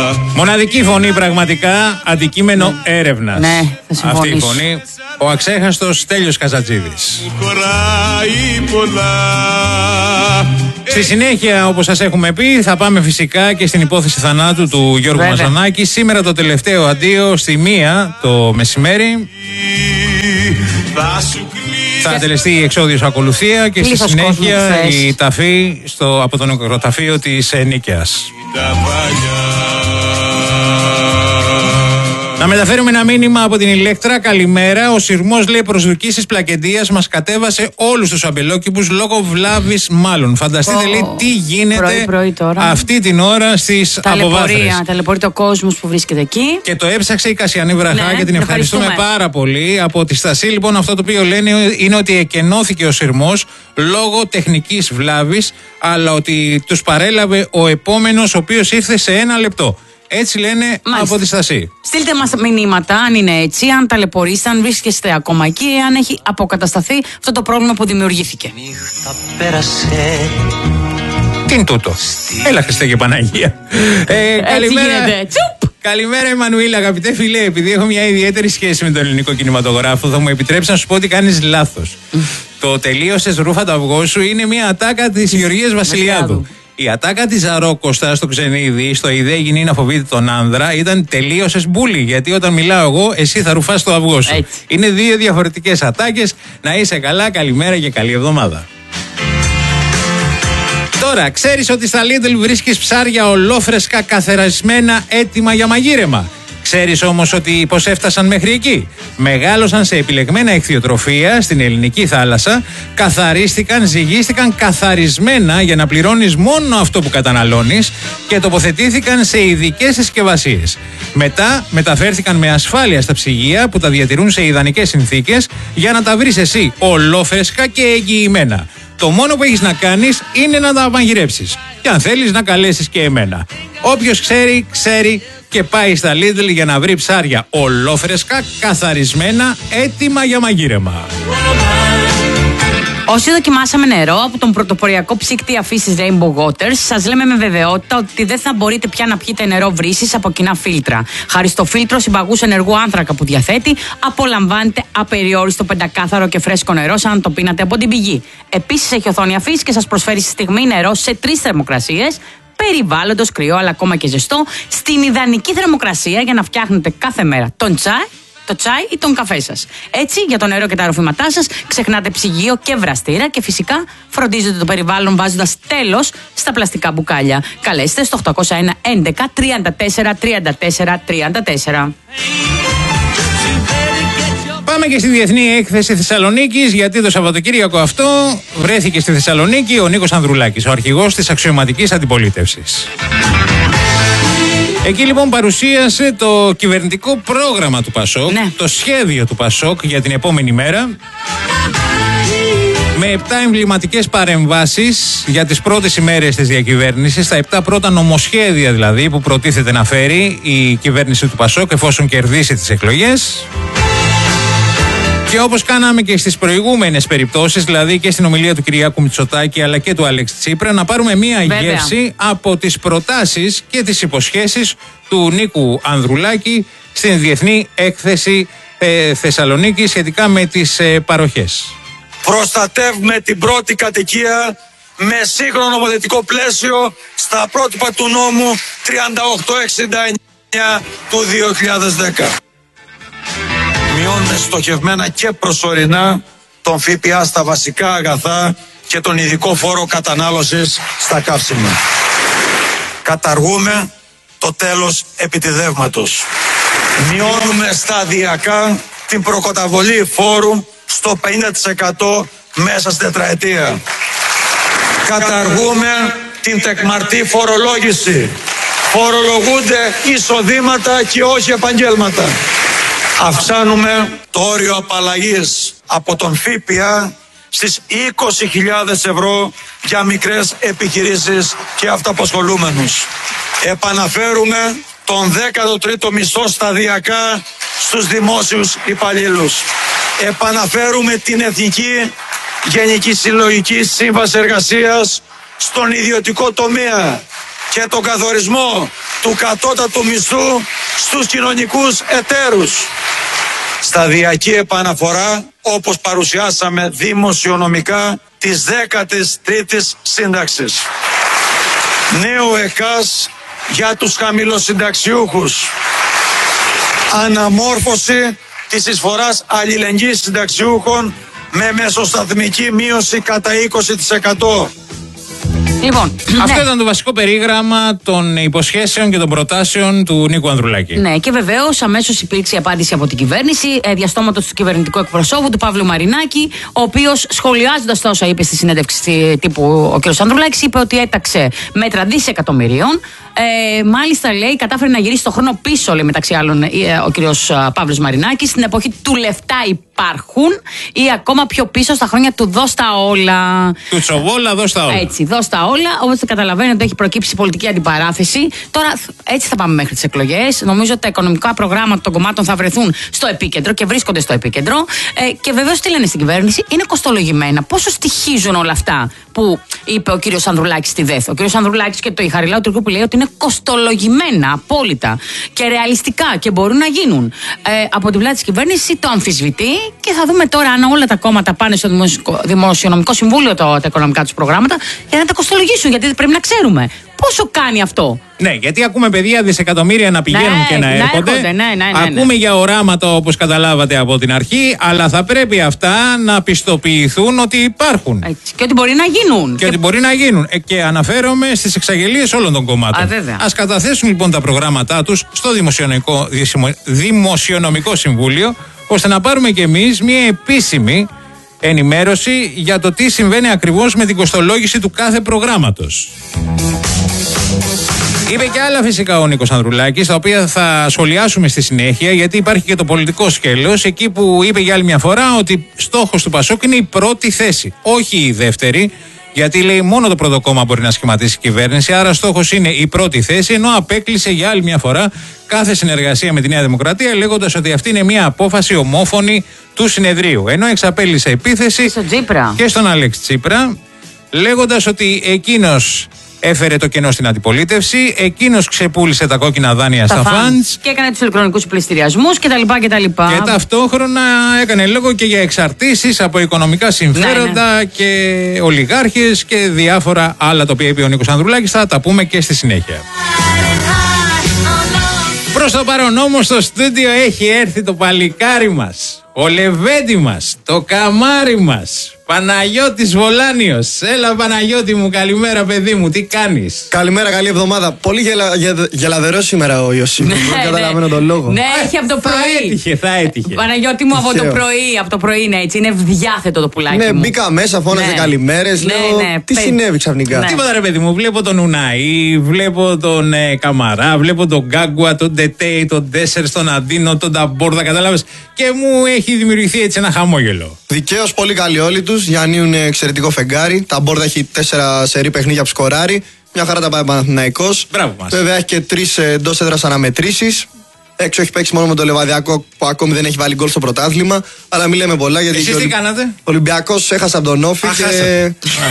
Μοναδική φωνή πραγματικά, αντικείμενο έρευνας. Ναι, θα συμφωνήσω. Αυτή η φωνή, ο αξέχαστος Στέλιος Καζατζίδης. Στη συνέχεια, όπως σας έχουμε πει, θα πάμε φυσικά και στην υπόθεση θανάτου του Γιώργου Μαζανάκη. Σήμερα το τελευταίο αντίο στη 1 το μεσημέρι. Θα τελεστεί η εξώδιος ακολουθία και στη συνέχεια η ταφή από το νεκροταφείο της Νίκαιας. Να μεταφέρουμε ένα μήνυμα από την Ηλέκτρα. Καλημέρα. Ο σειρμός, λέει, προσδοκήσεις Πλακεντίας μας κατέβασε όλους τους αμπελόκηπους λόγω βλάβης μάλλον. Φανταστείτε, λέει, τι γίνεται πρωί τώρα, αυτή την ώρα στις αποβάθρες. Ταλαιπωρείται ο κόσμος που βρίσκεται εκεί. Και το έψαξε η Κασιανή Βραχά και την ευχαριστούμε πάρα πολύ. Από τη Στασή, λοιπόν, αυτό το οποίο λένε είναι ότι εκενώθηκε ο σειρμός λόγω τεχνικής βλάβης, αλλά ότι τους παρέλαβε ο επόμενος, ο οποίος ήρθε σε 1 λεπτό. Έτσι λένε. Μάλιστα. Από τη Στασή. Στείλτε μας μηνύματα αν είναι έτσι, αν ταλαιπωρήσετε, αν βρίσκεστε ακόμα εκεί, αν έχει αποκατασταθεί αυτό το πρόβλημα που δημιουργήθηκε. Τι είναι τούτο? Έλα, Χριστέ και Παναγία. Καλημέρα. Καλημέρα, Εμμανουήλ, αγαπητέ φίλε. Επειδή έχω μια ιδιαίτερη σχέση με τον ελληνικό κινηματογράφο, θα μου επιτρέψει να σου πω ότι κάνεις λάθος. Το τελείωσες ρούφα το αυγό σου είναι μια ατάκα της Γεωργίας Βασιλιάδου. Η ατάκα της Ζαρόκοστα στο Ξενίδι, στο «Ιδέ γυνή να φοβείται τον άνδρα», ήταν τελείωσες μπούλι. Γιατί όταν μιλάω εγώ, εσύ θα ρουφάς το αυγό σου. Έτσι. Είναι 2 διαφορετικές ατάκες. Να είσαι καλά, καλημέρα και καλή εβδομάδα. Τώρα, ξέρεις ότι στα Lidl βρίσκεις ψάρια ολόφρεσκα, καθαρισμένα, έτοιμα για μαγείρεμα. Ξέρεις όμως ότι πώς έφτασαν μέχρι εκεί? Μεγάλωσαν σε επιλεγμένα ηχθειοτροφία στην ελληνική θάλασσα, καθαρίστηκαν, ζυγίστηκαν καθαρισμένα για να πληρώνεις μόνο αυτό που καταναλώνεις και τοποθετήθηκαν σε ειδικές συσκευασίες. Μετά μεταφέρθηκαν με ασφάλεια στα ψυγεία που τα διατηρούν σε ιδανικές συνθήκες για να τα βρεις εσύ ολόφρεσκα και εγγυημένα. Το μόνο που έχεις να κάνεις είναι να τα μαγειρέψεις. Και αν θέλεις να καλέσεις και εμένα. Όποιος ξέρει, ξέρει και πάει στα Lidl για να βρει ψάρια ολόφρεσκα, καθαρισμένα, έτοιμα για μαγείρεμα. Όσοι δοκιμάσαμε νερό από τον πρωτοποριακό ψύκτη αφήσης Rainbow Waters, σας λέμε με βεβαιότητα ότι δεν θα μπορείτε πια να πιείτε νερό βρύσης από κοινά φίλτρα. Χάρη στο φίλτρο συμπαγούς ενεργού άνθρακα που διαθέτει, απολαμβάνετε απεριόριστο πεντακάθαρο και φρέσκο νερό σαν να το πίνατε από την πηγή. Επίσης έχει οθόνη αφής και σας προσφέρει στη στιγμή νερό σε 3 θερμοκρασίες, περιβάλλοντος κρυό αλλά ακόμα και ζεστό, στην ιδανική θερμοκρασία για να φτιάχνετε κάθε μέρα το τσάι ή τον καφέ σας. Έτσι, για το νερό και τα ροφήματά σας, ξεχνάτε ψυγείο και βραστήρα και φυσικά φροντίζετε το περιβάλλον βάζοντας τέλος στα πλαστικά μπουκάλια. Καλέστε στο 801 11 34 34 34. Πάμε και στη Διεθνή Έκθεση Θεσσαλονίκης, γιατί το Σαββατοκύριακο αυτό βρέθηκε στη Θεσσαλονίκη ο Νίκος Ανδρουλάκης, ο αρχηγός της αξιωματικής αντιπολίτευσης. Εκεί λοιπόν παρουσίασε το κυβερνητικό πρόγραμμα του Πασόκ, το σχέδιο του Πασόκ για την επόμενη μέρα, με 7 εμβληματικές παρεμβάσεις για τις πρώτες ημέρες της διακυβέρνησης, τα 7 πρώτα νομοσχέδια δηλαδή που προτίθεται να φέρει η κυβέρνηση του Πασόκ εφόσον κερδίσει τις εκλογές. Και όπως κάναμε και στις προηγούμενες περιπτώσεις, δηλαδή και στην ομιλία του Κυριάκου Μητσοτάκη αλλά και του Αλέξη Τσίπρα, να πάρουμε μία γεύση από τις προτάσεις και τις υποσχέσεις του Νίκου Ανδρουλάκη στην Διεθνή Έκθεση Θεσσαλονίκη σχετικά με τις παροχές. Προστατεύουμε την πρώτη κατοικία με σύγχρονο νομοθετικό πλαίσιο στα πρότυπα του νόμου 3869 του 2010. Μειώνουμε στοχευμένα και προσωρινά τον ΦΠΑ στα βασικά αγαθά και τον ειδικό φόρο κατανάλωσης στα καύσιμα. Καταργούμε το τέλος επιτιδεύματος. Μειώνουμε σταδιακά την προκαταβολή φόρου στο 50% μέσα στην τετραετία. Καταργούμε την τεκμαρτή φορολόγηση. Φορολογούνται εισοδήματα και όχι επαγγέλματα. Αυξάνουμε το όριο απαλλαγής από τον ΦΠΑ στις 20.000 ευρώ για μικρές επιχειρήσεις και αυτοαπασχολούμενους. Επαναφέρουμε τον 13ο μισθό σταδιακά στους δημόσιους υπαλλήλους. Επαναφέρουμε την Εθνική Γενική Συλλογική Σύμβαση Εργασίας στον ιδιωτικό τομέα και τον καθορισμό του κατώτατου μισθού στους κοινωνικούς εταίρους. Σταδιακή επαναφορά, όπως παρουσιάσαμε δημοσιονομικά, της 13ης σύνταξης. Νέο ΕΚΑΣ για τους χαμηλοσυνταξιούχους. Αναμόρφωση της εισφοράς αλληλεγγύης συνταξιούχων με μεσοσταθμική μείωση κατά 20%. Λοιπόν, αυτό ήταν το βασικό περίγραμμα των υποσχέσεων και των προτάσεων του Νίκου Ανδρουλάκη. Ναι, και βεβαίως αμέσως υπήρξε η απάντηση από την κυβέρνηση, διαστόματος του κυβερνητικού εκπροσώπου, του Παύλου Μαρινάκη, ο οποίος, σχολιάζοντας τα όσα είπε στη συνέντευξη τύπου ο κ. Ανδρουλάκης, είπε ότι έταξε μέτρα δισεκατομμυρίων. Μάλιστα, λέει, κατάφερε να γυρίσει το χρόνο πίσω, λέει, μεταξύ άλλων ο κ. Παύλος Μαρινάκης, στην εποχή του λεφτά υπάρχουν, ή ακόμα πιο πίσω στα χρόνια του δώσ' τα όλα. Του Τσοβόλα, δώσ' τα όλα. Έτσι, δώσ' τα όλα. Όπως καταλαβαίνετε, ότι έχει προκύψει πολιτική αντιπαράθεση. Τώρα, έτσι θα πάμε μέχρι τις εκλογές. Νομίζω ότι τα οικονομικά προγράμματα των κομμάτων θα βρεθούν στο επίκεντρο και βρίσκονται στο επίκεντρο. Και βεβαίως, τι λένε στην κυβέρνηση, είναι κοστολογημένα. Πόσο στοιχίζουν όλα αυτά που είπε ο κύριος Ανδρουλάκης στη ΔΕΘ. Ο κύριος Ανδρουλάκης και το η Χαριλάου Τουρκού που λέει ότι είναι κοστολογημένα απόλυτα και ρεαλιστικά και μπορούν να γίνουν. Από την πλάτη της κυβέρνησης το αμφισβητεί και θα δούμε τώρα αν όλα τα κόμματα πάνε στο Δημοσιονομικό Συμβούλιο τα οικονομικά τους προγράμματα για να τα κοστολογήσουν. Γιατί πρέπει να ξέρουμε πόσο κάνει αυτό. Ναι, γιατί ακούμε παιδιά δισεκατομμύρια να πηγαίνουν και να έρχονται. Ακούμε για οράματα, όπως καταλάβατε από την αρχή, αλλά θα πρέπει αυτά να πιστοποιηθούν ότι υπάρχουν. Έτσι. Και ότι μπορεί να γίνουν. Και ότι μπορεί να γίνουν. Και αναφέρομαι στις εξαγγελίες όλων των κομμάτων. Ας καταθέσουν λοιπόν τα προγράμματά τους στο Δημοσιονομικό Συμβούλιο, ώστε να πάρουμε κι εμείς μια επίσημη ενημέρωση για το τι συμβαίνει ακριβώς με την κοστολόγηση του κάθε προγράμματος. Είπε και άλλα φυσικά ο Νίκος Ανδρουλάκης, τα οποία θα σχολιάσουμε στη συνέχεια, γιατί υπάρχει και το πολιτικό σκέλος, εκεί που είπε για άλλη μια φορά ότι στόχος του Πασόκ είναι η πρώτη θέση, όχι η δεύτερη, γιατί λέει μόνο το πρώτο κόμμα μπορεί να σχηματίσει κυβέρνηση, άρα στόχος είναι η πρώτη θέση, ενώ απέκλεισε για άλλη μια φορά κάθε συνεργασία με τη Νέα Δημοκρατία, λέγοντας ότι αυτή είναι μια απόφαση ομόφωνη του συνεδρίου. Ενώ εξαπέλυσε επίθεση και στον Αλέξη Τσίπρα, λέγοντας ότι εκείνος έφερε το κενό στην αντιπολίτευση, εκείνος ξεπούλησε τα κόκκινα δάνεια στα φαντς και έκανε τους ηλεκτρονικούς πληστηριασμούς κτλ. Και ταυτόχρονα έκανε λόγο και για εξαρτήσεις από οικονομικά συμφέροντα και ολιγάρχες και διάφορα άλλα τα οποία είπε ο Νίκος Ανδρουλάκης. Θα τα πούμε και στη συνέχεια. Προς το παρόν όμως στο στούντιο έχει έρθει το παλικάρι μας, ο Λεβέντη μας, το καμάρι μας, Παναγιώτης Βολάνιος. Έλα Παναγιώτη μου, καλημέρα παιδί μου, τι κάνεις? Καλημέρα, καλή εβδομάδα. Πολύ γελαδερός σήμερα ο Ιωσήφ. Δεν καταλαβαίνω τον λόγο. Ναι, έχει από το πρωί. Θα έτυχε. Παναγιώτη μου, από το πρωί είναι έτσι. Είναι ευδιάθετο το πουλάκι. Ναι, μπήκα μέσα, φώναζε καλημέρες. Λέω, τι συνέβη ξαφνικά? Τίποτα ρε παιδί μου, βλέπω τον Ουναή, βλέπω τον Καμαρά, βλέπω τον Γκάγκουα, τον Ντετέι, τον Ντέσσερ, τον Αντίνο, τον Ταμπόρδα, κατάλαβες. Και μου έχει δημιουργηθεί έτσι ένα χαμόγελο. Δικαίως πολύ καλοί όλοι τους. Γιάννη είναι εξαιρετικό φεγγάρι. Τα Μπόρδα έχει 4 σερί παιχνίδια που σκοράρει. Μια χαρά τα πάει ο Παναθηναϊκός. Μπράβο μας. Βέβαια έχει και 3 εντός έδρας αναμετρήσεις. Έξω έχει παίξει μόνο με το Λεβαδιακό που ακόμη δεν έχει βάλει γκολ στο πρωτάθλημα. Αλλά μην λέμε πολλά γιατί. Εσείς τι κάνατε? Ο Ολυμπιακός έχασε από τον Όφη και.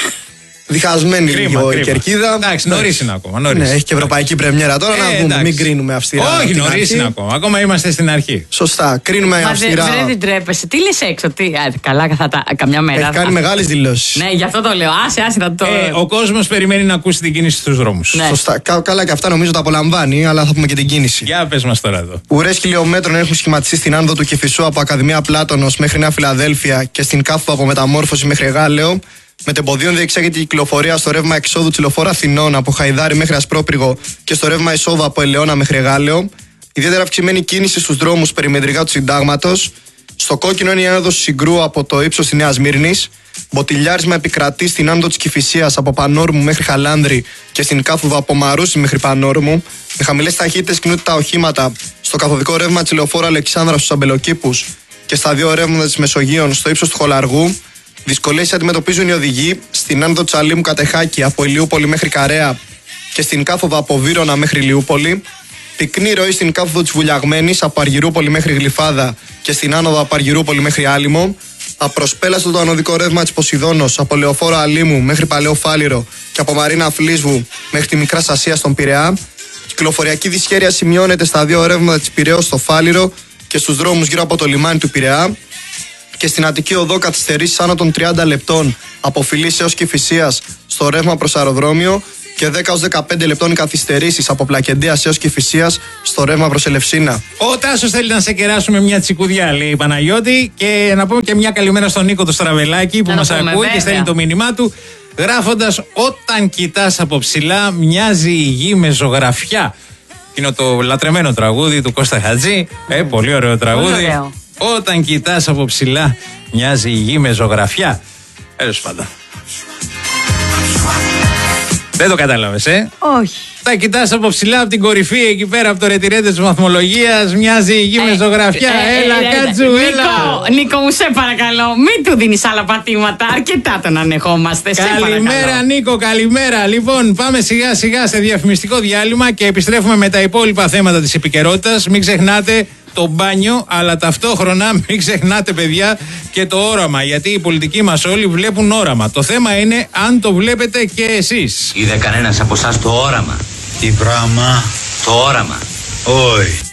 Διχασμένη λίγο η κερκίδα. Εντάξει, νωρίς είναι ακόμα. Νωρίς. Ναι, έχει και ευρωπαϊκή πρεμιέρα τώρα. Να δούμε, μην κρίνουμε αυστηρά. Όχι, νωρίς είναι ακόμα. Ακόμα είμαστε στην αρχή. Σωστά, κρίνουμε αυστηρά. Δεν τρέπεσαι. Τι λες έξω, καλά, καμιά μέρα. Έχει κάνει μεγάλες δηλώσεις. Ναι, γι' αυτό το λέω. Άσε θα το. Ο κόσμος περιμένει να ακούσει την κίνηση στους δρόμους. Ναι. Σωστά. Καλά και αυτά νομίζω τα απολαμβάνει, αλλά θα πούμε και την κίνηση. Για πες μας τώρα εδώ. Ουρές χιλιόμετρων έχουν σχηματιστεί στην άνοδο του Κηφισού από Ακαδημία Πλάτωνος μέχρι Νέα Φιλαδέλφια και στην Κάφου από Μεταμόρφωση μέχρι Γάλεο. Με τεμποδίων διεξάγεται η κυκλοφορία στο ρεύμα εξόδου της λεωφόρου Αθηνών από Χαϊδάρι μέχρι Ασπρόπυργο και στο ρεύμα εισόδου από Ελαιώνα μέχρι Γάλεο. Ιδιαίτερα αυξημένη κίνηση στους δρόμους περιμετρικά του Συντάγματος. Στο κόκκινο είναι η άνοδος Συγκρού από το ύψος της Νέας Μύρνης. Μποτιλιάρισμα επικρατεί στην άνοδο της Κηφισίας από Πανόρμου μέχρι Χαλάνδρη και στην Κάφουδο από Μαρούσι μέχρι Πανόρμου. Με χαμηλές ταχύτητες κινούνται τα οχήματα στο καθοδικό ρεύμα της λεωφόρου Αλεξάνδρα στους Αμπελοκήπους και στα δύο ρεύματα της Μεσογείων στο ύψος του Χολαργού. Δυσκολίες αντιμετωπίζουν οι οδηγοί στην άνοδο Τσαλίμου Κατεχάκη από Ηλιούπολη μέχρι Καρέα και στην κάθοδο από Βύρωνα μέχρι Ηλιούπολη. Πυκνή ροή στην κάθοδο της Βουλιαγμένης από Αργυρούπολη μέχρι Γλυφάδα και στην άνοδο από Αργυρούπολη μέχρι Άλυμο. Απροσπέλαστο το ανωδικό ρεύμα της Ποσειδώνος από Λεωφόρο Αλήμου μέχρι Παλαιό Φάληρο και από Μαρίνα Φλίσβου μέχρι τη Μικρά Σασία στον Πειραιά. Κυκλοφοριακή δυσχέρεια σημειώνεται στα δύο ρεύματα της Πειραιώς στο Φάληρο και στους δρόμους γύρω από το λιμάνι του Πειραιά. Και στην Αττική Οδό καθυστερήσεις άνω των 30 λεπτών από Φιλής έως Κηφισίας στο ρεύμα προς αεροδρόμιο και 10-15 λεπτών καθυστερήσεις από Πλακεντίας έως Κηφισίας στο ρεύμα προς Ελευσίνα. Ο Τάσος θέλει να σε κεράσουμε μια τσικουδιά, λέει η Παναγιώτη. Και να πούμε και μια καλημέρα στον Νίκο το Στραβελάκη που μας ακούει βέβαια. Και στέλνει το μήνυμά του γράφοντας: όταν κοιτάς από ψηλά, μοιάζει η γη με ζωγραφιά. Είναι το λατρεμένο τραγούδι του Κώστα Χατζή. Πολύ ωραίο τραγούδι. Πολύ ωραίο. Όταν κοιτάς από ψηλά, μοιάζει η γη με ζωγραφιά. Τέλος πάντων. Δεν το κατάλαβες, Όχι. Τα κοιτάς από ψηλά, από την κορυφή, εκεί πέρα, από το ρετυρέτε της βαθμολογίας, μοιάζει η γη με ζωγραφιά. Έλα, κάτσου, έλα. Νίκο, μου σε παρακαλώ, μην του δίνεις άλλα πατήματα. Αρκετά τον ανεχόμαστε. Καλημέρα, Νίκο, καλημέρα. Λοιπόν, πάμε σιγά σιγά σε διαφημιστικό διάλειμμα και επιστρέφουμε με τα υπόλοιπα θέματα της επικαιρότητας. Μην ξεχνάτε το μπάνιο, αλλά ταυτόχρονα μην ξεχνάτε, παιδιά, και το όραμα. Γιατί οι πολιτικοί μας όλοι βλέπουν όραμα. Το θέμα είναι αν το βλέπετε και εσείς. Είδε κανένας από εσάς το όραμα? Τι πράγμα? Το όραμα. Όχι.